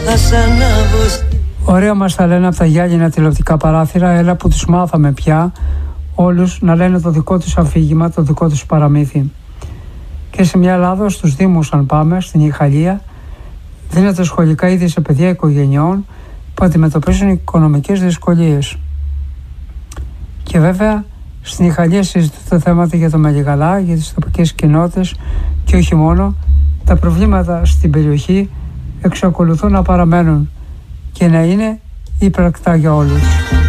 Ωραία μας τα λένε από τα γυάλινα τηλεοπτικά παράθυρα, έλα που τους μάθαμε πια όλους να λένε το δικό τους αφήγημα, το δικό τους παραμύθι. Και σε μια Ελλάδα, στους Δήμους αν πάμε, στην Ιχαλία, δίνεται σχολικά είδη σε παιδιά οικογενειών που αντιμετωπίζουν οικονομικές δυσκολίες. Και βέβαια στην Ιχαλία συζητούνται θέματα για το Μελιγαλά, για τις τοπικές κοινότητες και όχι μόνο. Τα προβλήματα στην περιοχή εξακολουθούν να παραμένουν και να είναι υπαρκτά για όλους.